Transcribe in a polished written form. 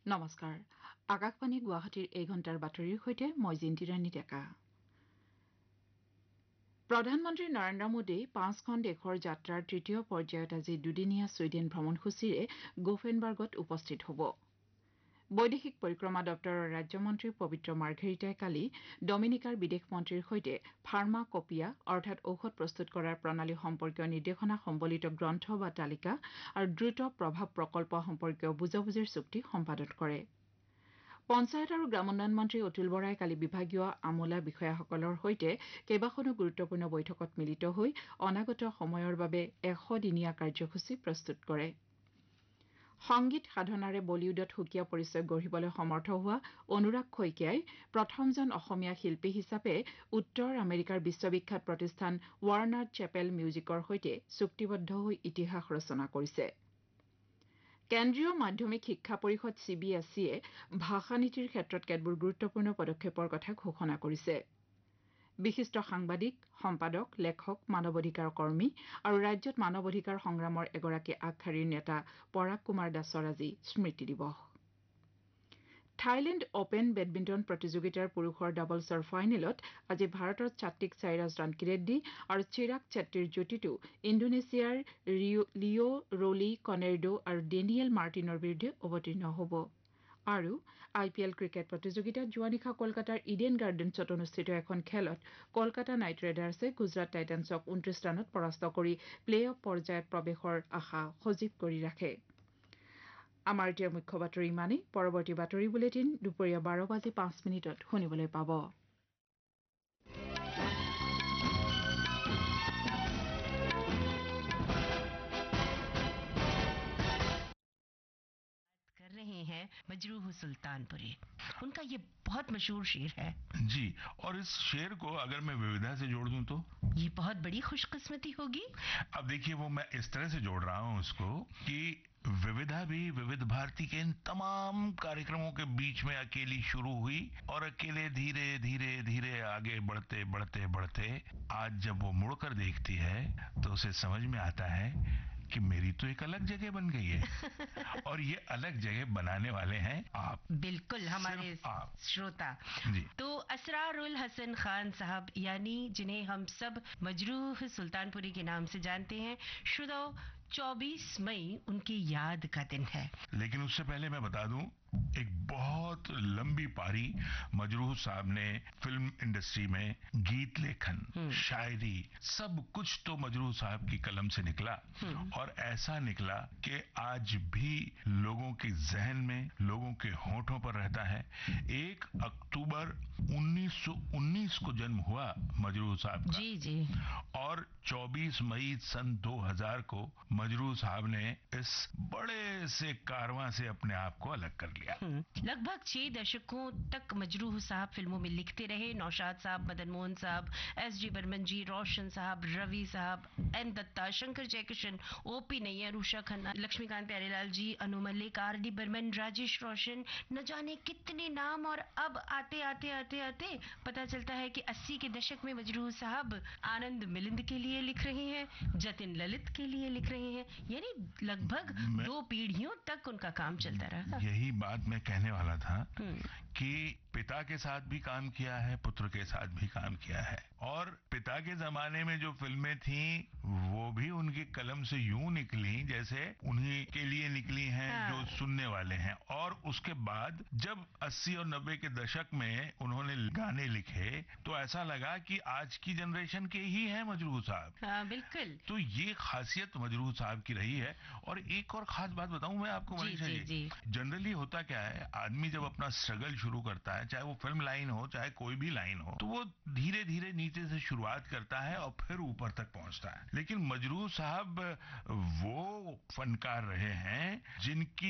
নমস্কাৰ আকাশবাণী গুৱাহাটীৰ এই ঘণ্টাৰ বাতৰিৰ সৈতে মই জিন্তিৰাণী ডেকা প্ৰধানমন্ত্ৰী নৰেন্দ্ৰ মোদী ৫খন দেশৰ যাত্ৰাৰ তৃতীয় পৰ্যায়ত আজি দুদিনীয়া ছুইডেন ভ্ৰমণসূচীৰে গোফেনবাৰ্গত উপস্থিত হ'ব বৈদেশিক পৰিক্ৰমা দপ্তৰৰ ৰাজ্যমন্ত্ৰী পবিত্ৰ মাৰ্ঘেৰিটাই কালি ডমিনিকাৰ বিদেশ মন্ত্ৰীৰ সৈতে ফাৰ্মা কপিয়া অৰ্থাৎ ঔষধ প্ৰস্তুত কৰাৰ প্ৰণালী সম্পৰ্কীয় নিৰ্দেশনা সম্বলিত গ্ৰন্থ বা তালিকা আৰু দ্ৰুত প্ৰভাৱ প্ৰকল্প সম্পৰ্কীয় বুজাবুজিৰ চুক্তি সম্পাদন কৰে পঞ্চায়ত আৰু গ্ৰামোন্নয়ন মন্ত্ৰী অতুল বৰাই কালি বিভাগীয় আমোলা বিষয়াসকলৰ সৈতে কেইবাখনো গুৰুত্বপূৰ্ণ বৈঠকত মিলিত হৈ অনাগত সময়ৰ বাবে ১০০ দিনীয়া কাৰ্যসূচী প্ৰস্তুত কৰে সংগীত সাধনাৰে বলিউডত সুকীয়া পৰিচয় গঢ়িবলৈ সমৰ্থ হোৱা অনুৰাগ শইকীয়াই প্ৰথমজন অসমীয়া শিল্পী হিচাপে উত্তৰ আমেৰিকাৰ বিশ্ববিখ্যাত প্ৰতিষ্ঠান ৱাৰ্নাৰ চেপেল মিউজিকৰ সৈতে চুক্তিবদ্ধ হৈ ইতিহাস ৰচনা কৰিছে কেন্দ্ৰীয় মাধ্যমিক শিক্ষা পৰিষদ CBSEয়ে ভাষা নীতিৰ ক্ষেত্ৰত কেতবোৰ গুৰুত্বপূৰ্ণ পদক্ষেপৰ কথা ঘোষণা কৰিছে বিশিষ্ট সাংবাদিক সম্পাদক লেখক মানৱ অধিকাৰ কৰ্মী আৰু ৰাজ্যত মানৱ অধিকাৰ সংগ্ৰামৰ এগৰাকী আগশাৰীৰ নেতা পৰাগ কুমাৰ দাসৰ আজি স্মৃতি দিৱস থাইলেণ্ড অপেন বেডমিণ্টন প্ৰতিযোগিতাৰ পুৰুষৰ ডাবলছৰ ফাইনেলত আজি ভাৰতৰ চাত্বিক সাইৰাজ ৰানকিৰেড্ডী আৰু চিৰাগ চেট্টিৰ যুটিটো ইণ্ডোনেছিয়াৰ লিঅ' ৰলি কনেৰডো আৰু ডেনিয়েল মাৰ্টিনৰ বিৰুদ্ধে অৱতীৰ্ণ হ'ব আৰু IPL ক্ৰিকেট প্ৰতিযোগিতাত যোৱা নিশা কলকাতাৰ ইডেন গাৰ্ডেন্সত অনুষ্ঠিত এখন খেলত কলকাতা নাইট ৰাইডাৰ্ছে গুজৰাট টাইটান্সক 29 ৰানত পৰাস্ত কৰি প্লে-অফ পৰ্যায়ত প্ৰৱেশৰ আশা সজীৱ কৰি ৰাখে আমাৰ এতিয়া মুখ্য বাতৰি ইমানেই পৰৱৰ্তী বাতৰি বুলেটিন দুপৰীয়া 12:05 শুনিবলৈ পাব कर रहे हैं मजरूह सुल्तानपुरी उनका ये बहुत मशहूर शेर है जी और इस शेर को अगर मैं विविधा से जोड़ दूं तो ये बहुत बड़ी खुशकिस्मती होगी अब देखिए वो मैं इस तरह से जोड़ रहा हूं उसको कि विविधा भी विविध भारती के इन तमाम कार्यक्रमों के बीच में अकेली शुरू हुई और अकेले धीरे धीरे धीरे आगे बढ़ते बढ़ते बढ़ते आज जब वो मुड़कर देखती है तो उसे समझ में आता है कि मेरी तो एक अलग जगह बन गई है और ये अलग जगह बनाने वाले हैं आप बिल्कुल हमारे आप श्रोता जी तो असरारुल हसन खान साहब यानी जिन्हें हम सब मजरूह सुल्तानपुरी के नाम से जानते हैं श्रोताओ 24 मई उनकी याद का दिन है लेकिन उससे पहले मैं बता दूं एक बहुत लंबी पारी मजरूह साहब ने फिल्म इंडस्ट्री में गीत लेखन शायरी सब कुछ तो मजरूह साहब की कलम से निकला और ऐसा निकला कि आज भी लोगों के जहन में लोगों के होठों पर रहता है 1 अक्टूबर 1919 को जन्म हुआ मजरूह साहब का जी जी और 24 मई सन 2000 को मजरूह साहब ने इस बड़े से कारवां से अपने आप को अलग कर लिया लगभग 6 दशकों तक मजरूह साहब फिल्मों में लिखते रहे नौशाद साहब मदन मोहन साहब SG बर्मन जी रोशन साहब रवि साहब N दत्ता शंकर जयकिशन OP नैयर उषा खन्ना लक्ष्मीकांत प्यारेलाल जी अनु मल्लिक RD बर्मन राजेश रोशन न जाने कितने नाम और अब आते आते आते आते पता चलता है कि 80 के दशक में मजरूह साहब आनंद मिलिंद के लिए लिख रहे हैं जतिन ललित के लिए लिख रहे हैं यानी लगभग 2 पीढ़ियों तक उनका काम चलता रहा यही बात मैं कहने वाला था कि पिता के साथ भी काम किया है पुत्र के साथ भी काम किया है और पिता के जमाने में जो फिल्में थी वो भी उनकी कलम से यूं निकली जैसे उन्हीं के लिए निकली हैं जो सुनने वाले हैं और उसके बाद जब 80 और 90 के दशक में उन्होंने गाने लिखे तो ऐसा लगा कि आज की जनरेशन के ही हैं मजरूह साहब बिल्कुल तो ये खासियत मजरूह साहब की रही है और एक और खास बात बताऊं मैं आपको मनीषा जी जनरली होता क्या है आदमी जब अपना स्ट्रगल शुरू करता है चाहे वो फिल्म लाइन हो चाहे कोई भी लाइन हो तो वो धीरे धीरे नीचे से शुरुआत करता है और फिर ऊपर तक पहुंचता है लेकिन मजरूह साहब वो फनकार रहे हैं जिनकी